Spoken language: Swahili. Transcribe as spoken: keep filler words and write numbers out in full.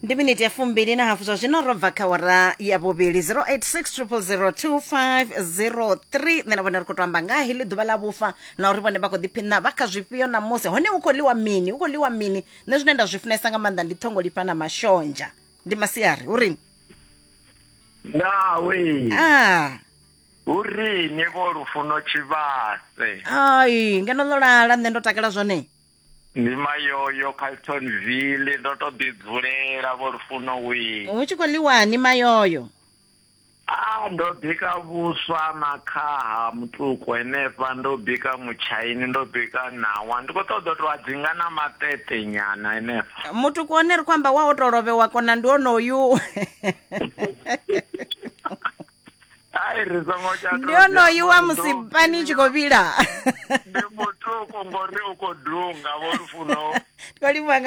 Ndi minute ya fumbili na hafu zwino robva khawara ya bobili zero eight six zero zero zero two five zero three nena bona riko twamba nga hili duba la bufa na uri bone bako diphina baka zwifio na mose hone uko liwa mini uko liwa mini ne zwine nda zwifunesa nga manda ndi thongo lipana mashonja ndi masiari uri nawe ah uri ne go rufuno chivase ai ngeno lolala nne ndo takela zwone ndi mayoyo Carltonville ndo to bidzulela vo rufuno wi uchi ko liwani mayoyo ah ndo bika vuswa makhaha mutuku enefa ndo bika muchaini ndo bika nawa ndiko todo to adzingana matete nyana enefa mutu kuonera kwamba wao torove wako na ndono yu ai rizongo cha ndono yu wa musipani chikobila ndi mutuku ngori uko dunga vo rufuno kwa liwanga